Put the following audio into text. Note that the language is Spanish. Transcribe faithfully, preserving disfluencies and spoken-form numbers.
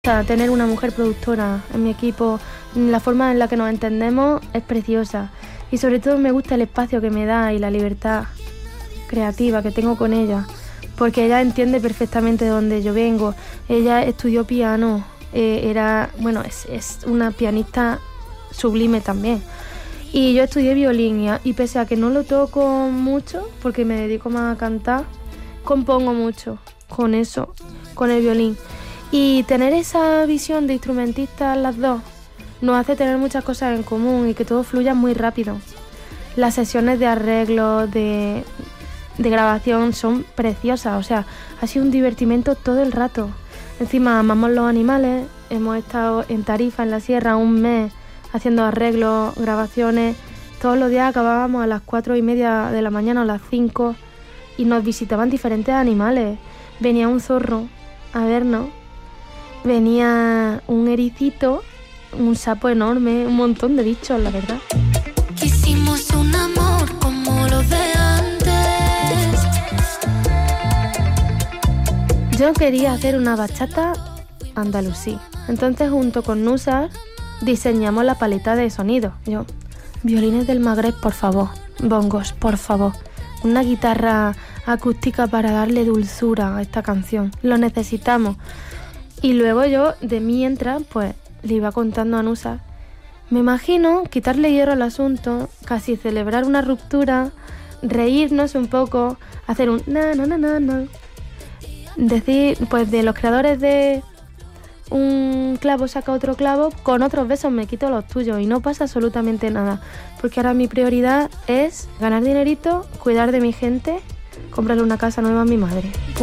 Tener una mujer productora en mi equipo, la forma en la que nos entendemos es preciosa y sobre todo me gusta el espacio que me da y la libertad creativa que tengo con ella, porque ella entiende perfectamente de dónde yo vengo. Ella estudió piano, eh, era, bueno, es, es una pianista sublime también, y yo estudié violín y, y pese a que no lo toco mucho porque me dedico más a cantar, compongo mucho con eso, con el violín. Y tener esa visión de instrumentistas las dos nos hace tener muchas cosas en común y que todo fluya muy rápido. Las sesiones de arreglo, de, de grabación son preciosas, o sea, ha sido un divertimento todo el rato. Encima amamos los animales, hemos estado en Tarifa, en la sierra, un mes haciendo arreglos, grabaciones. Todos los días acabábamos a las cuatro y media de la mañana o a las cinco y nos visitaban diferentes animales. Venía un zorro a vernos. Venía un ericito, un sapo enorme, un montón de bichos, la verdad. Hicimos un amor como los de antes. Yo quería hacer una bachata andalusí. Entonces, junto con Nusar, diseñamos la paleta de sonido. Yo, violines del Magreb, por favor. Bongos, por favor. Una guitarra acústica para darle dulzura a esta canción. Lo necesitamos. Y luego yo, de mientras, pues, le iba contando a Nusar. Me imagino quitarle hierro al asunto, casi celebrar una ruptura, reírnos un poco, hacer un na na na na na. Decir, pues, de los creadores de un clavo saca otro clavo, con otros besos me quito los tuyos y no pasa absolutamente nada. Porque ahora mi prioridad es ganar dinerito, cuidar de mi gente, comprarle una casa nueva a mi madre.